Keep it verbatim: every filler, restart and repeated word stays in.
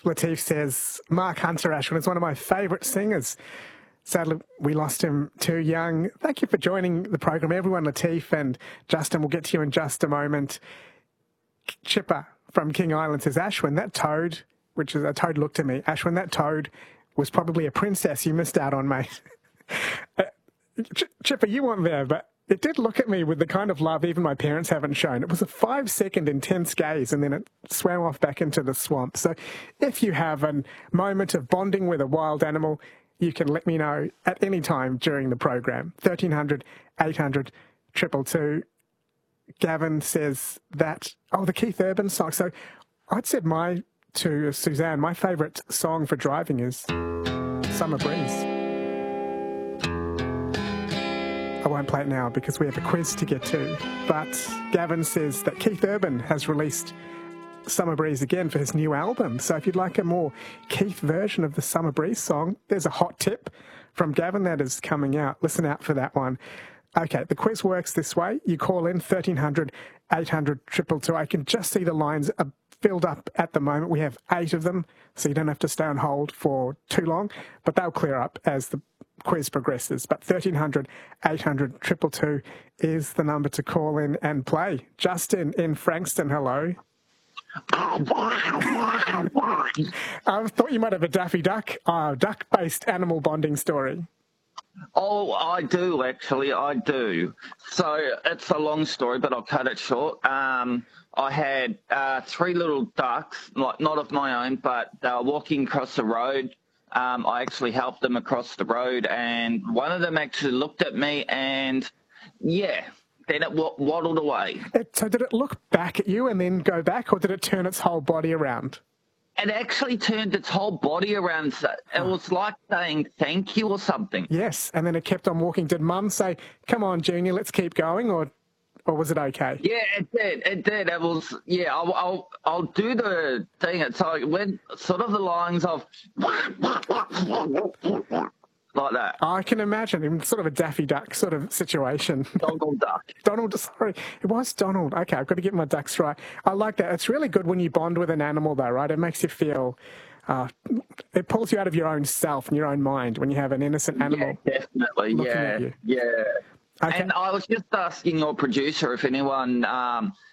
Latif says, Mark Hunter, Ashwin, is one of my favourite singers. Sadly, we lost him too young. Thank you for joining the program, everyone. Latif and Justin, we'll get to you in just a moment. Chipper from King Island says, Ashwin, that toad, which is a toad looked at me, Ashwin, that toad was probably a princess you missed out on, mate. uh, Ch- Chipper, you weren't there, but it did look at me with the kind of love even my parents haven't shown. It was a five-second intense gaze, and then it swam off back into the swamp. So if you have a moment of bonding with a wild animal, you can let me know at any time during the program. thirteen hundred, eight hundred, two two two. Gavin says that, oh, the Keith Urban song. So I'd said my, to Suzanne, my favourite song for driving is Summer Breeze. I won't play it now because we have a quiz to get to. But Gavin says that Keith Urban has released Summer Breeze again for his new album. So if you'd like a more Keith version of the Summer Breeze song, there's a hot tip from Gavin that is coming out. Listen out for that one. Okay, the quiz works this way. You call in thirteen hundred, eight hundred, two two two. I can just see the lines are filled up at the moment. We have eight of them, so you don't have to stay on hold for too long, but they'll clear up as the quiz progresses. But thirteen hundred, eight hundred, two two two is the number to call in and play. Justin in Frankston, hello. I thought you might have a Daffy Duck, uh, duck-based animal bonding story. Oh, I do, actually, I do. So it's a long story, but I'll cut it short. Um, I had uh, three little ducks, like not of my own, but they were walking across the road. Um, I actually helped them across the road, and one of them actually looked at me, and yeah, then it w- waddled away. It, so did it look back at you and then go back, or did it turn its whole body around? It actually turned its whole body around. It was like saying thank you or something. Yes, and then it kept on walking. Did Mum say, come on, Junior, let's keep going, or or was it okay? Yeah, it did. It did. It was, yeah, I'll I'll, I'll do the thing. It's like when sort of the lines of like that. I can imagine him, sort of a Daffy Duck sort of situation. Donald Duck. Donald, sorry. It was Donald. Okay, I've got to get my ducks right. I like that. It's really good when you bond with an animal, though, right? It makes you feel, uh, it pulls you out of your own self and your own mind when you have an innocent animal. Yeah, definitely. Yeah, yeah. Okay. And I was just asking your producer if anyone um,